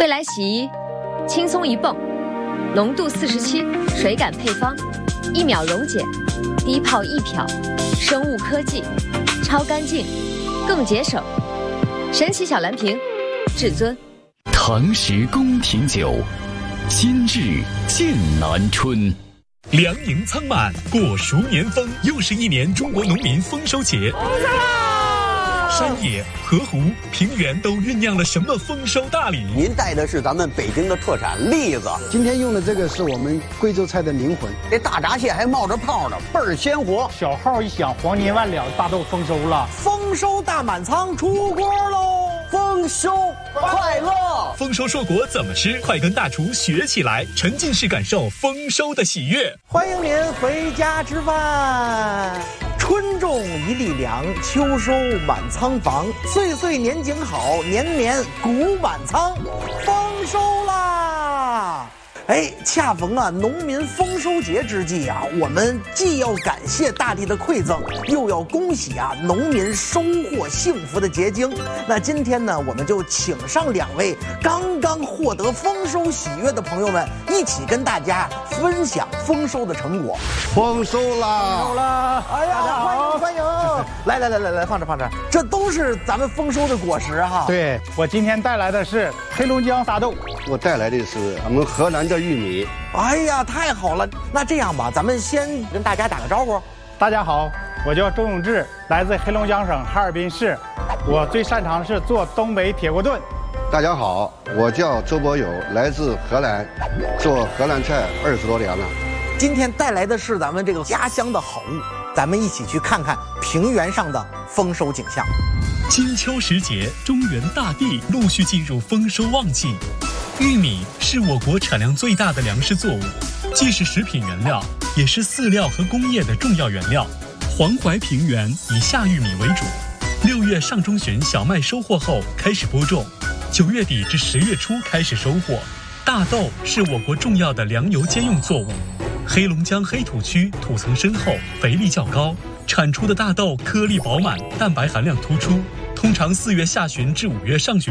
未来洗衣，轻松一泵，浓度47，水感配方，1秒溶解，低泡易漂，生物科技，超干净，更节省。神奇小蓝瓶，至尊。 唐时宫廷酒，今日剑南春。 粮盈仓满，果熟年丰，又是一年中国农民丰收节。山野、河湖、平原都酝酿了什么丰收大礼？ 您带的是咱们北京的特产栗子， 今天用的这个是我们贵州菜的灵魂。 这大闸蟹还冒着泡呢，倍儿鲜活。 小号一响，黄金万两，大豆丰收了， 丰收大满仓出锅喽！丰收快乐！ 丰收硕果怎么吃？快跟大厨学起来，沉浸式感受丰收的喜悦。 欢迎您回家吃饭。春种一粒粮，秋收满仓房，岁岁年景好，年年谷满仓，丰收啦！哎，恰逢农民丰收节之际我们既要感谢大地的馈赠，又要恭喜农民收获幸福的结晶。那今天呢，我们就请上2位刚刚获得丰收喜悦的朋友们，一起跟大家分享丰收的成果。 丰收啦！ 丰收啦！哎呀，欢迎！来，放这，这都是咱们丰收的果实哈。 对，我今天带来的是黑龙江大豆， 我带来的是我们河南的玉米。 哎呀，太好了！那这样吧，咱们先跟大家打个招呼。 大家好，我叫周永志，来自黑龙江省哈尔滨市。我最擅长的是做东北铁锅炖。 大家好，我叫周博友，来自荷兰，做荷兰菜20多年了。 今天带来的是咱们这个家乡的好物，咱们一起去看看平原上的丰收景象。 金秋时节，中原大地陆续进入丰收旺季。玉米是我国产量最大的粮食作物，既是食品原料，也是饲料和工业的重要原料。黄淮平原以夏玉米为主，6月上中旬小麦收获后开始播种，9月底至10月初开始收获。大豆是我国重要的粮油兼用作物，黑龙江黑土区土层深厚，肥力较高，产出的大豆颗粒饱满，蛋白含量突出。通常4月下旬至5月上旬